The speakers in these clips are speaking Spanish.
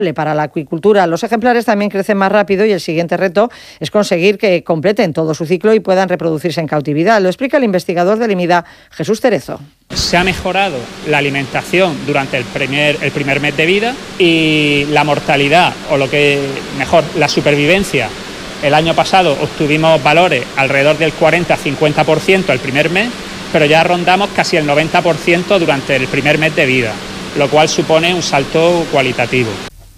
para la acuicultura. Los ejemplares también crecen más rápido y el siguiente reto es conseguir que completen todo su ciclo y puedan reproducirse en cautividad. Lo explica el investigador del IMIDA, Jesús Cerezo. Se ha mejorado la alimentación durante el primer mes de vida y la mortalidad, o lo que mejor, la supervivencia. El año pasado obtuvimos valores alrededor del 40-50% el primer mes, pero ya rondamos casi el 90% durante el primer mes de vida, lo cual supone un salto cualitativo.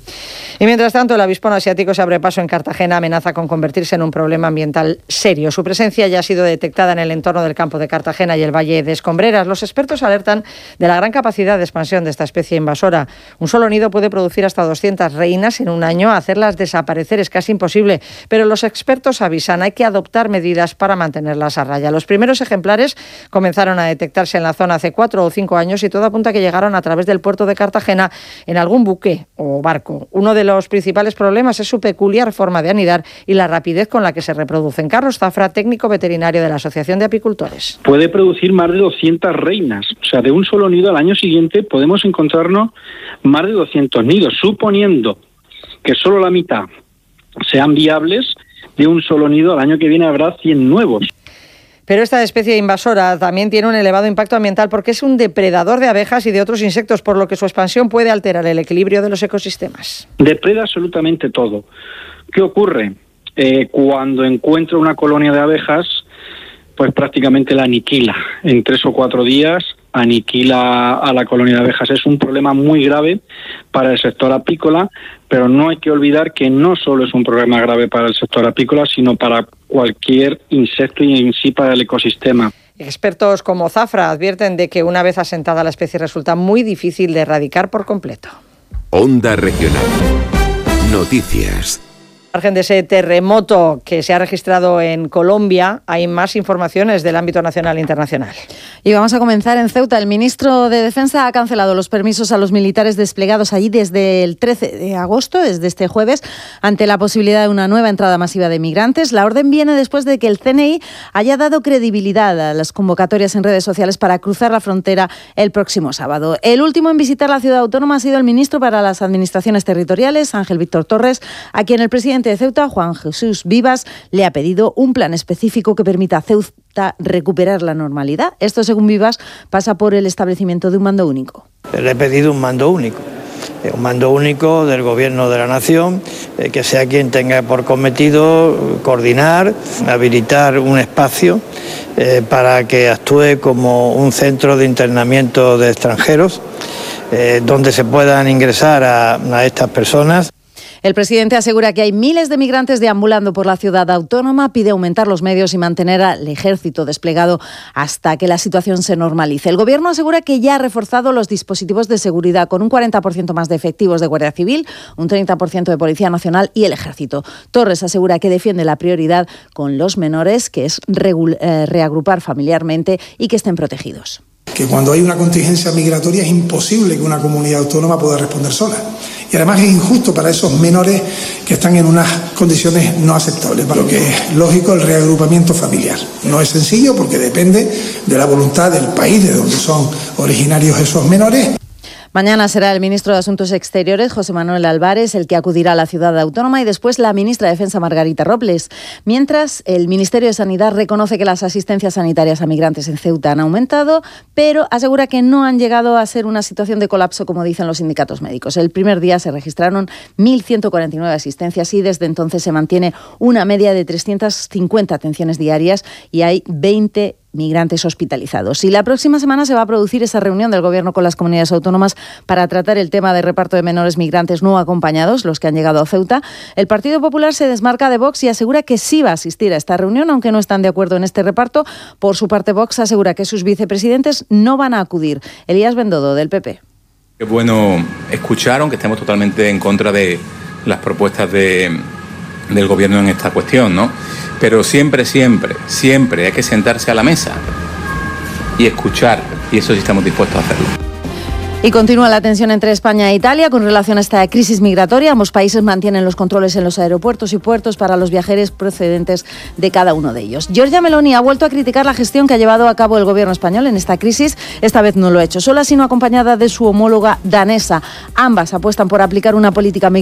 Y mientras tanto, el avispón asiático se abre paso en Cartagena, amenaza con convertirse en un problema ambiental serio. Su presencia ya ha sido detectada en el entorno del campo de Cartagena y el Valle de Escombreras. Los expertos alertan de la gran capacidad de expansión de esta especie invasora. Un solo nido puede producir hasta 200 reinas en un año. Hacerlas desaparecer es casi imposible, pero los expertos avisan, hay que adoptar medidas para mantenerlas a raya. Los primeros ejemplares comenzaron a detectarse en la zona hace 4 o 5 años y todo apunta a que llegaron a través del puerto de Cartagena en algún buque o barco. Uno de los principales problemas es su peculiar forma de anidar y la rapidez con la que se reproducen. Carlos Zafra, técnico veterinario de la Asociación de Apicultores. Puede producir más de 200 reinas. O sea, de un solo nido al año siguiente podemos encontrarnos más de 200 nidos, suponiendo que solo la mitad sean viables. De un solo nido al año que viene habrá 100 nuevos. Pero esta especie invasora también tiene un elevado impacto ambiental porque es un depredador de abejas y de otros insectos, por lo que su expansión puede alterar el equilibrio de los ecosistemas. Depreda absolutamente todo. ¿Qué ocurre? Cuando encuentra una colonia de abejas, pues prácticamente la aniquila. En 3 o 4 días aniquila a la colonia de abejas. Es un problema muy grave para el sector apícola, pero no hay que olvidar que no solo es un problema grave para el sector apícola, sino para cualquier insecto y en sí para el ecosistema. Expertos como Zafra advierten de que una vez asentada la especie resulta muy difícil de erradicar por completo. Onda Regional. Noticias. Al margen de ese terremoto que se ha registrado en Colombia, hay más informaciones del ámbito nacional e internacional. Y vamos a comenzar en Ceuta. El ministro de Defensa ha cancelado los permisos a los militares desplegados allí desde el 13 de agosto, desde este jueves, ante la posibilidad de una nueva entrada masiva de migrantes. La orden viene después de que el CNI haya dado credibilidad a las convocatorias en redes sociales para cruzar la frontera el próximo sábado. El último en visitar la ciudad autónoma ha sido el ministro para las Administraciones Territoriales, Ángel Víctor Torres, a quien el presidente de Ceuta, Juan Jesús Vivas, le ha pedido un plan específico que permita a Ceuta recuperar la normalidad. Esto, según Vivas, pasa por el establecimiento de un mando único. Le he pedido un mando único del Gobierno de la Nación, que sea quien tenga por cometido coordinar, habilitar un espacio para que actúe como un centro de internamiento de extranjeros, donde se puedan ingresar a estas personas. El presidente asegura que hay miles de migrantes deambulando por la ciudad autónoma, pide aumentar los medios y mantener al ejército desplegado hasta que la situación se normalice. El Gobierno asegura que ya ha reforzado los dispositivos de seguridad con un 40% más de efectivos de Guardia Civil, un 30% de Policía Nacional y el Ejército. Torres asegura que defiende la prioridad con los menores, que es reagrupar familiarmente y que estén protegidos. Que cuando hay una contingencia migratoria es imposible que una comunidad autónoma pueda responder sola. Y además es injusto para esos menores que están en unas condiciones no aceptables. Para lo que es lógico el reagrupamiento familiar. No es sencillo porque depende de la voluntad del país de donde son originarios esos menores. Mañana será el ministro de Asuntos Exteriores, José Manuel Álvarez, el que acudirá a la ciudad autónoma y después la ministra de Defensa, Margarita Robles. Mientras, el Ministerio de Sanidad reconoce que las asistencias sanitarias a migrantes en Ceuta han aumentado, pero asegura que no han llegado a ser una situación de colapso, como dicen los sindicatos médicos. El primer día se registraron 1.149 asistencias y desde entonces se mantiene una media de 350 atenciones diarias y hay 20 migrantes hospitalizados. Y la próxima semana se va a producir esa reunión del Gobierno con las comunidades autónomas para tratar el tema de reparto de menores migrantes no acompañados, los que han llegado a Ceuta. El Partido Popular se desmarca de Vox y asegura que sí va a asistir a esta reunión, aunque no están de acuerdo en este reparto. Por su parte, Vox asegura que sus vicepresidentes no van a acudir. Elías Bendodo, del PP. Qué bueno escuchar, aunque estemos totalmente en contra de las propuestas del Gobierno en esta cuestión, ¿no? Pero siempre hay que sentarse a la mesa y escuchar, y eso sí estamos dispuestos a hacerlo. Y continúa la tensión entre España e Italia con relación a esta crisis migratoria. Ambos países mantienen los controles en los aeropuertos y puertos para los viajeros procedentes de cada uno de ellos. Giorgia Meloni ha vuelto a criticar la gestión que ha llevado a cabo el gobierno español en esta crisis. Esta vez no lo ha hecho sola, sino acompañada de su homóloga danesa. Ambas apuestan por aplicar una política migratoria